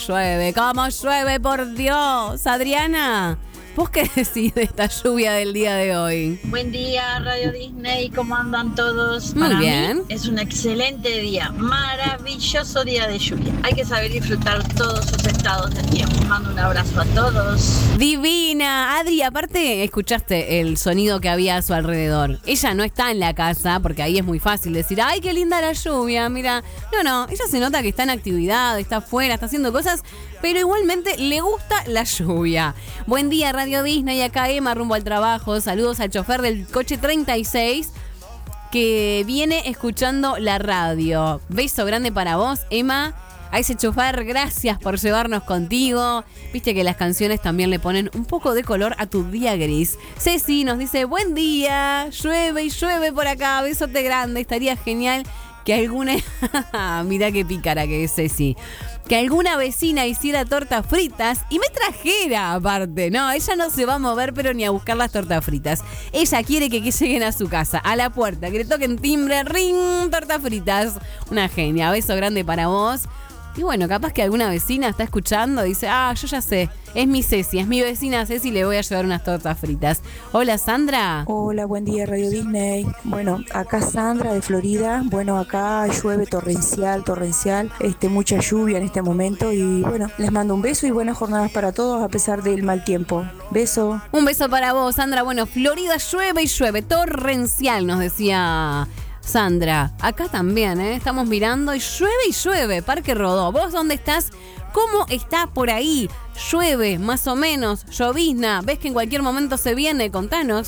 Llueve, ¿cómo llueve, por Dios? Adriana, ¿vos qué decís de esta lluvia del día de hoy? Buen día, Radio Disney, ¿cómo andan todos? Muy Para bien. mí es un excelente día, maravilloso día de lluvia. Hay que saber disfrutar todos sus estados del tiempo. Mando un abrazo a todos. Divina, Adri, aparte escuchaste el sonido que había a su alrededor. Ella no está en la casa, porque ahí es muy fácil decir, ay, qué linda la lluvia, mira. No, ella se nota que está en actividad, está afuera, está haciendo cosas, pero igualmente le gusta la lluvia. Buen día, Radio Disney, acá Emma rumbo al trabajo. Saludos al chofer del coche 36 que viene escuchando la radio. Beso grande para vos, Emma. A ese chofer, gracias por llevarnos contigo. Viste que las canciones también le ponen un poco de color a tu día gris. Ceci nos dice, buen día, llueve y llueve por acá, besote grande. Estaría genial que alguna... Mirá qué pícara que es Ceci. Que alguna vecina hiciera tortas fritas y me trajera aparte. No, ella no se va a mover pero ni a buscar las tortas fritas. Ella quiere que lleguen a su casa, a la puerta, que le toquen timbre, ring, tortas fritas. Una genia, beso grande para vos. Y bueno, capaz que alguna vecina está escuchando y dice, yo ya sé, es mi Ceci, es mi vecina Ceci, le voy a llevar unas tortas fritas. Hola, Sandra. Hola, buen día, Radio Disney. Bueno, acá Sandra de Florida. Bueno, acá llueve torrencial, mucha lluvia en este momento. Y bueno, les mando un beso y buenas jornadas para todos a pesar del mal tiempo. Beso. Un beso para vos, Sandra. Bueno, Florida llueve y llueve, torrencial, nos decía Sandra. Acá también, estamos mirando y llueve, Parque Rodó. ¿Vos dónde estás? ¿Cómo está por ahí? ¿Llueve, más o menos? ¿Llovizna? ¿Ves que en cualquier momento se viene? Contanos.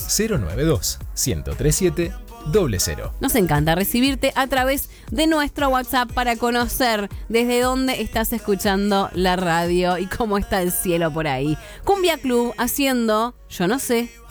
092-137-00. Nos encanta recibirte a través de nuestro WhatsApp para conocer desde dónde estás escuchando la radio y cómo está el cielo por ahí. Cumbia Club haciendo, yo no sé.